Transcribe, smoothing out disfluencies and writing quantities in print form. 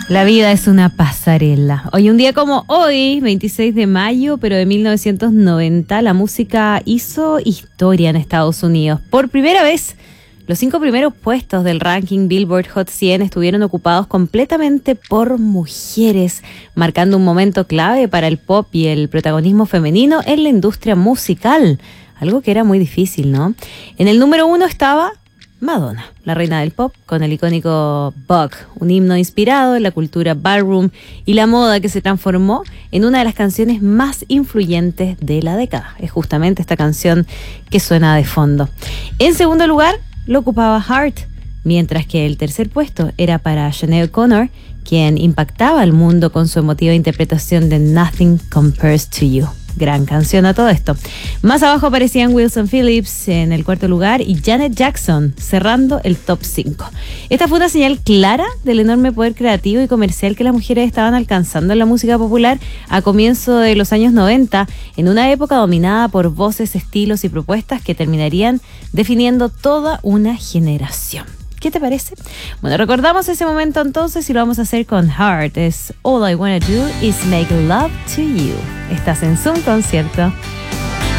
La vida es una pasarela. Hoy, un día como hoy, 26 de mayo, pero de 1990, la música hizo historia en Estados Unidos. Por primera vez, los 5 primeros puestos del ranking Billboard Hot 100 estuvieron ocupados completamente por mujeres, marcando un momento clave para el pop y el protagonismo femenino en la industria musical. Algo que era muy difícil, ¿no? En el número 1 estaba Madonna, la reina del pop, con el icónico Bug, un himno inspirado en la cultura ballroom y la moda que se transformó en una de las canciones más influyentes de la década. Es justamente esta canción que suena de fondo. En segundo lugar, lo ocupaba Heart, mientras que el tercer puesto era para Sinead O'Connor, quien impactaba al mundo con su emotiva interpretación de Nothing Compares to You. Gran canción a todo esto. Más abajo aparecían Wilson Phillips en el cuarto lugar y Janet Jackson cerrando el top 5. Esta fue una señal clara del enorme poder creativo y comercial que las mujeres estaban alcanzando en la música popular a comienzo de los años 90, en una época dominada por voces, estilos y propuestas que terminarían definiendo toda una generación. ¿Qué te parece? Bueno, recordamos ese momento entonces y lo vamos a hacer con Heart. Es All I Wanna Do Is Make Love to You. Estás en Zoom Concierto.